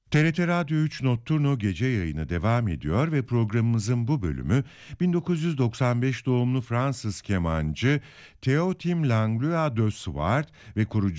TRT Radyo 3 Notturno gece yayını devam ediyor ve programımızın bu bölümü 1995 doğumlu Fransız kemancı Théophile Langlois de Swart ve kurucu